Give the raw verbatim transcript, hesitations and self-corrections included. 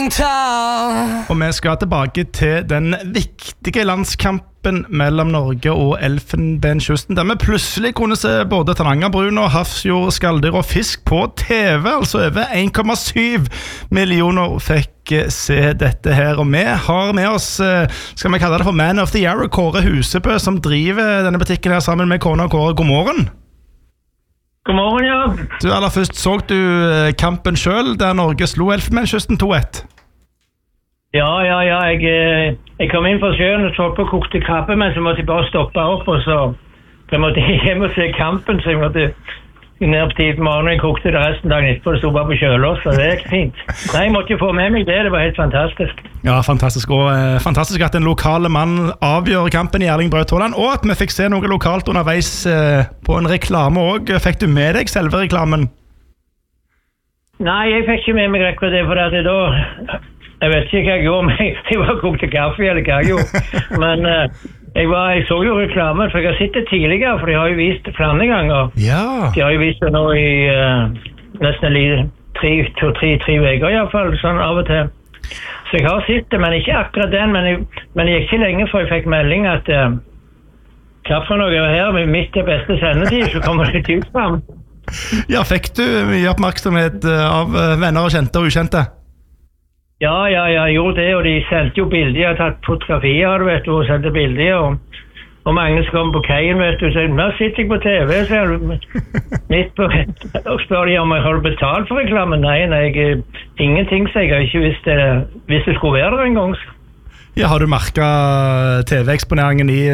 standing tall. Og vi skal tilbake til den viktige landskampen mellom Norge og Elfenbenskysten, der vi plutselig kunne se både Tanangerbruna, Hafrsfjord, skalldyr og fisk på T V. Altså over en komma syv millioner fikk se dette her. Og vi har med oss, skal vi kalle det for Man of the Year, Kåre Husebø, som driver denne butikken her sammen med kona Kåre. God morgen. God morgen, ja. Du, aller først, så du kampen selv, der Norge slo Elfenbenskysten to ett? Ja, ja, ja. Jeg, jeg kom inn fra sjøen og så på kokte krabbe, men så måtte jeg bare stoppe opp, og så, så måtte jeg hjem og se kampen, så jeg måtte ned på tid på morgenen. Jeg kokte det resten dagen etterpå, det sto bare på kjøler, så det er ikke fint. Nei, jeg måtte jo få med meg det, det var helt fantastisk. Ja, fantastisk, og eh, fantastisk at en lokale mann avgjør kampen i Erling Braut Haaland, og at vi fikk se noe lokalt underveis eh, på en reklame også. Fikk du med deg selve reklamen? Nei, jeg fikk ikke med meg rekord det, for at det da... Jeg vet ikke hva jeg gjorde, men jeg var kokte kaffe eller hva jeg gjorde. Men uh, jeg, var, jeg så jo reklamen, for jeg har sett det tidligere, for de har jo vist det flere ganger. Ja. De har jo vist det nå i uh, nesten tre, to, tre, tre veker i hvert fall, sånn av og til. Så jeg har sett det, men ikke akkurat den, men jeg, men jeg gikk ikke lenge før jeg fikk melding at uh, klart for noe her, med mitt til beste sendetid, så kommer det ut frem. Ja, fikk du mye oppmerksomhet av venner og kjente og ukjente? Ja, ja, ja, jeg gjorde det, og de sendte jo bilder, jeg har tatt fotografier, vet du, og sendte bilder, og, og mange som kom på kajen, vet du, så nå sitter jeg på T V, så midt på, og spør de om jeg har betalt for reklamen. Nei, nei, jeg, ingenting, så jeg har ikke visst det, hvis det skulle være der en gang. Ja, har du merket T V-eksponeringen i